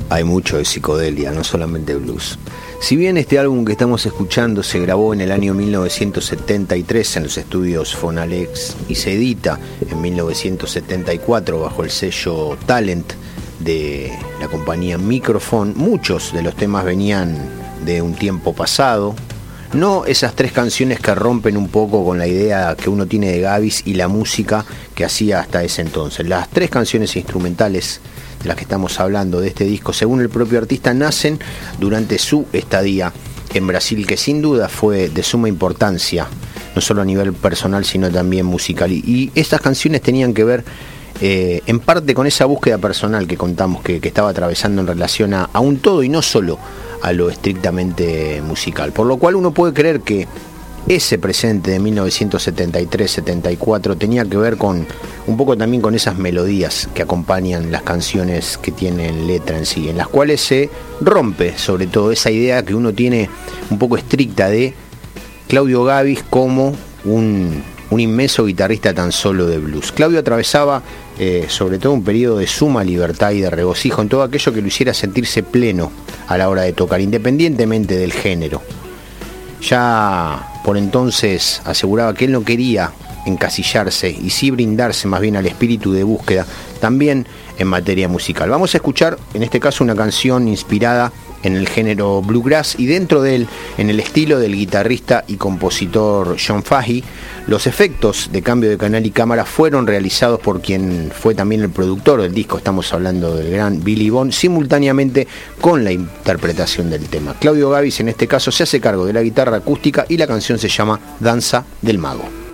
Hay mucho de psicodelia, no solamente blues. Si bien este álbum que estamos escuchando se grabó en el año 1973 en los estudios Fonalex y se edita en 1974 bajo el sello Talent de la compañía Microphone, muchos de los temas venían de un tiempo pasado. No esas tres canciones que rompen un poco con la idea que uno tiene de Gabis y la música que hacía hasta ese entonces. Las tres canciones instrumentales de las que estamos hablando de este disco, según el propio artista, nacen durante su estadía en Brasil, que sin duda fue de suma importancia, no solo a nivel personal, sino también musical. Y estas canciones tenían que ver en parte con esa búsqueda personal que contamos que estaba atravesando en relación a un todo y no solo a lo estrictamente musical. Por lo cual uno puede creer que ese presente de 1973-74 tenía que ver con un poco también con esas melodías que acompañan las canciones que tienen letra en sí, en las cuales se rompe sobre todo esa idea que uno tiene un poco estricta de Claudio Gabis como un inmenso guitarrista tan solo de blues. Claudio atravesaba sobre todo un periodo de suma libertad y de regocijo en todo aquello que lo hiciera sentirse pleno a la hora de tocar, independientemente del género. Ya por entonces aseguraba que él no quería encasillarse y sí brindarse más bien al espíritu de búsqueda también en materia musical. Vamos a escuchar en este caso una canción inspirada en el género bluegrass y dentro de él en el estilo del guitarrista y compositor John Fahey. Los efectos de cambio de canal y cámara fueron realizados por quien fue también el productor del disco, estamos hablando del gran Billy Bond, simultáneamente con la interpretación del tema. Claudio Gabis en este caso se hace cargo de la guitarra acústica y la canción se llama Danza del Mago.